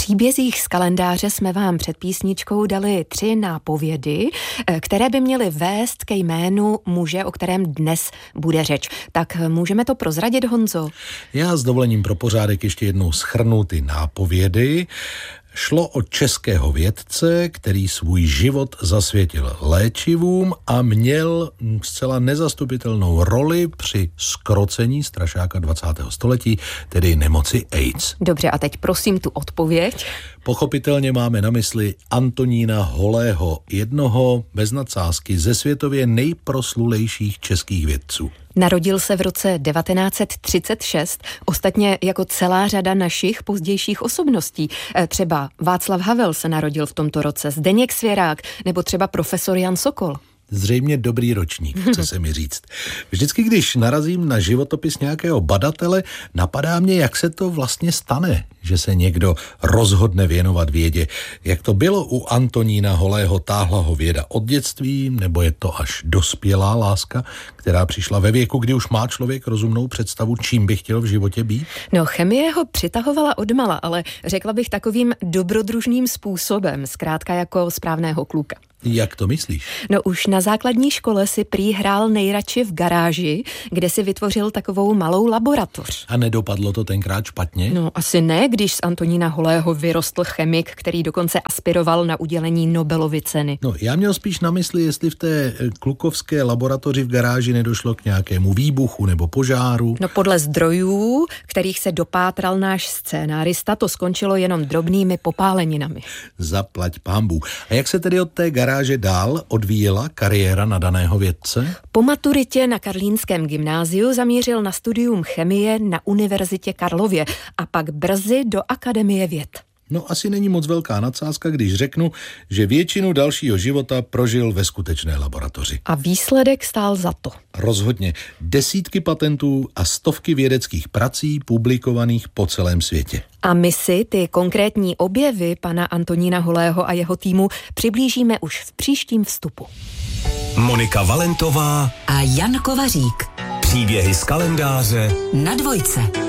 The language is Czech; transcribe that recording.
příbězích z kalendáře jsme vám před písničkou dali 3 nápovědy, které by měly vést ke jménu muže, o kterém dnes bude řeč. Tak můžeme to prozradit, Honzo? Já s dovolením pro pořádek ještě jednou shrnu ty nápovědy. Šlo o českého vědce, který svůj život zasvětil léčivům a měl zcela nezastupitelnou roli při zkrocení strašáka 20. století, tedy nemoci AIDS. Dobře, a teď prosím tu odpověď. Pochopitelně máme na mysli Antonína Holého, jednoho bez nadsázky ze světově nejproslulejších českých vědců. Narodil se v roce 1936, ostatně jako celá řada našich pozdějších osobností. Třeba Václav Havel se narodil v tomto roce, Zdeněk Svěrák nebo třeba profesor Jan Sokol. Zřejmě dobrý ročník, chce se mi říct. Vždycky, když narazím na životopis nějakého badatele, napadá mě, jak se to vlastně stane, že se někdo rozhodne věnovat vědě. Jak to bylo u Antonína Holého, táhla ho věda od dětství, nebo je to až dospělá láska, která přišla ve věku, kdy už má člověk rozumnou představu, čím by chtěl v životě být? No, chemie ho přitahovala odmala, ale řekla bych takovým dobrodružným způsobem, zkrátka jako správného kluka. Jak to myslíš? No už na základní škole si prý hrál nejradši v garáži, kde si vytvořil takovou malou laboratoř. A nedopadlo to tenkrát špatně? No asi ne, když z Antonína Holého vyrostl chemik, který dokonce aspiroval na udělení Nobelovy ceny. No já měl spíš na mysli, jestli v té klukovské laboratoři v garáži nedošlo k nějakému výbuchu nebo požáru. No podle zdrojů, kterých se dopátral náš scénárista, to skončilo jenom drobnými popáleninami. Zaplať pánbů. A jak se tedy od té garáže dál odvíjela kariéra nadaného vědce? Po maturitě na Karlínském gymnáziu zamířil na studium chemie na Univerzitě Karlově a pak brzy do Akademie věd. No asi není moc velká nadsázka, když řeknu, že většinu dalšího života prožil ve skutečné laboratoři. A výsledek stál za to. Rozhodně desítky patentů a stovky vědeckých prací publikovaných po celém světě. A my si ty konkrétní objevy pana Antonína Holého a jeho týmu přiblížíme už v příštím vstupu. Monika Valentová a Jan Kovařík. Příběhy z kalendáře na Dvojce.